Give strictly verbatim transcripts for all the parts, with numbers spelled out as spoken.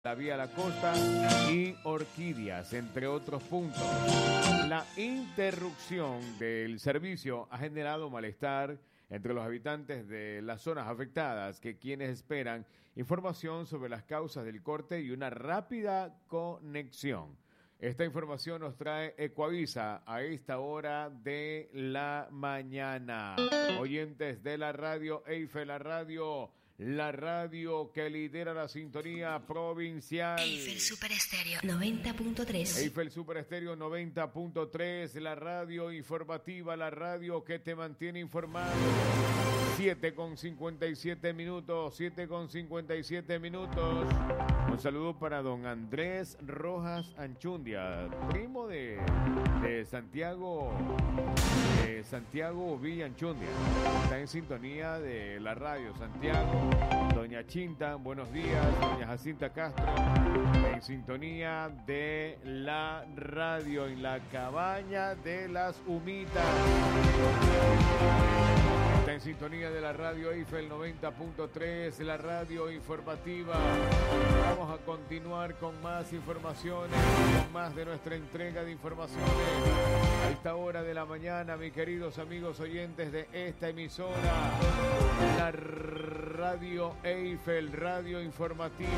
la Vía La Costa y Orquídeas, entre otros puntos. La interrupción del servicio ha generado malestar entre los habitantes de las zonas afectadas, que quienes esperan información sobre las causas del corte y una rápida conexión. Esta información nos trae Ecuavisa a esta hora de la mañana. Oyentes de la radio Eiffel, la radio, la radio que lidera la sintonía provincial. Eiffel Super Estéreo noventa punto tres. Eiffel Super Estéreo noventa punto tres, la radio informativa, la radio que te mantiene informado. siete con cincuenta y siete minutos, siete con cincuenta y siete minutos. Un saludo para don Andrés Rojas Anchundia, primo de, de Santiago, de Santiago Villa Anchundia. Está en sintonía de la radio Santiago. Doña Chinta, buenos días. Doña Jacinta Castro, en sintonía de la radio, en la cabaña de las humitas. Está en sintonía de la radio Eiffel noventa punto tres, la radio informativa. Vamos a continuar con más informaciones, con más de nuestra entrega de informaciones a esta hora de la mañana, mis queridos amigos oyentes de esta emisora, la radio Eiffel, radio informativa.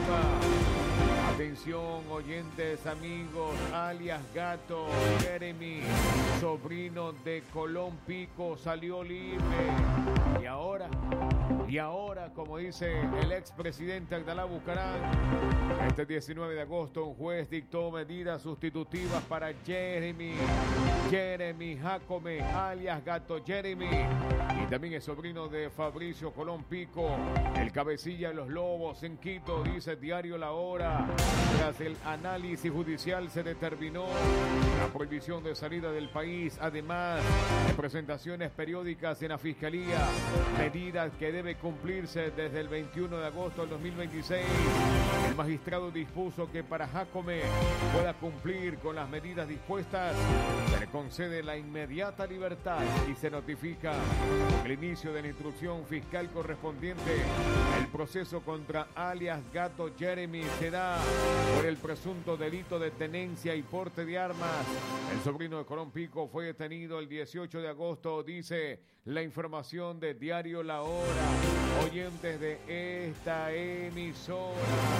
Atención, oyentes, amigos, alias Gato, Jeremy, sobrino de Colón Pico, salió libre. Y ahora, y ahora, como dice el expresidente Abdalá Bucaram, este diecinueve de agosto un juez dictó medidas sustitutivas para Jeremy, Jeremy Jacome, alias Gato Jeremy, y también es sobrino de Fabricio Colón Pico, el cabecilla de los Lobos en Quito, dice Diario La Hora. Tras el análisis judicial se determinó la prohibición de salida del país, además de presentaciones periódicas en la Fiscalía, medidas que debe cumplirse desde el veintiuno de agosto del dos mil veintiséis. El magistrado dispuso que para Jacome pueda cumplir con las medidas dispuestas, se le concede la inmediata libertad y se notifica el inicio de la instrucción fiscal correspondiente. El proceso contra alias Gato Jeremy se da por el presunto delito de tenencia y porte de armas. El sobrino de Colón Pico fue detenido el dieciocho de agosto, dice la información de Diario La Hora. Oyentes de esta emisora,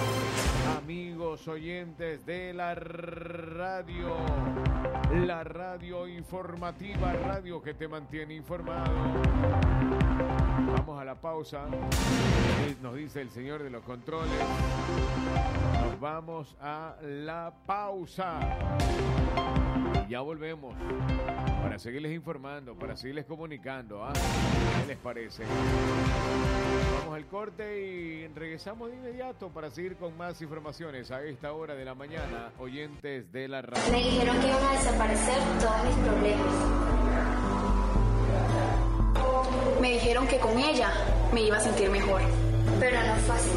amigos oyentes de la radio, la radio informativa, radio que te mantiene informado. Vamos a la pausa, nos dice el señor de los controles. Nos vamos a la pausa. Y ya volvemos para seguirles informando, para seguirles comunicando. ¿Ah? ¿Qué les parece? Vamos al corte y regresamos de inmediato para seguir con más informaciones a esta hora de la mañana, oyentes de la radio. Me dijeron que iban a desaparecer todos mis problemas. Me dijeron que con ella me iba a sentir mejor. Pero no fue así.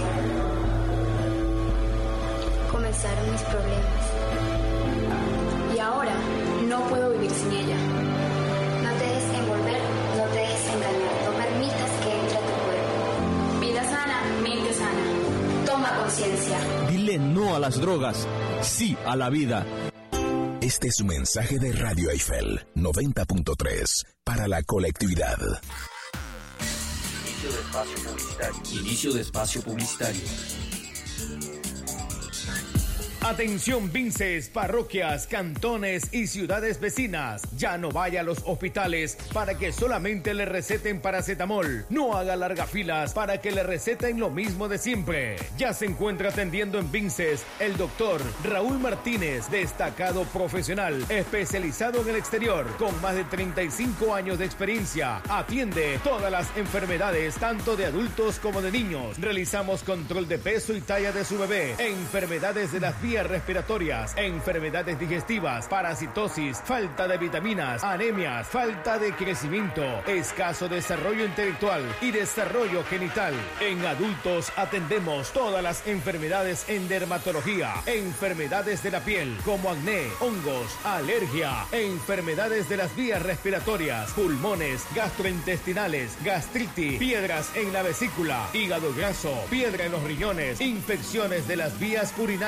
Comenzaron mis problemas. Y ahora no puedo vivir sin ella. No te dejes envolver, no te dejes engañar. No permitas que entre a tu cuerpo. Vida sana, mente sana. Toma conciencia. Dile no a las drogas, sí a la vida. Este es un mensaje de Radio Eiffel noventa punto tres para la colectividad. Inicio de espacio publicitario. Inicio de espacio publicitario. Atención Vinces, parroquias, cantones y ciudades vecinas. Ya no vaya a los hospitales para que solamente le receten paracetamol. No haga largas filas para que le receten lo mismo de siempre. Ya se encuentra atendiendo en Vinces el doctor Raúl Martínez, destacado profesional, especializado en el exterior, con más de treinta y cinco años de experiencia. Atiende todas las enfermedades, tanto de adultos como de niños. Realizamos control de peso y talla de su bebé, enfermedades de las vías vías respiratorias, enfermedades digestivas, parasitosis, falta de vitaminas, anemias, falta de crecimiento, escaso desarrollo intelectual y desarrollo genital. En adultos atendemos todas las enfermedades en dermatología, enfermedades de la piel como acné, hongos, alergia, enfermedades de las vías respiratorias, pulmones, gastrointestinales, gastritis, piedras en la vesícula, hígado graso, piedra en los riñones, infecciones de las vías urinarias.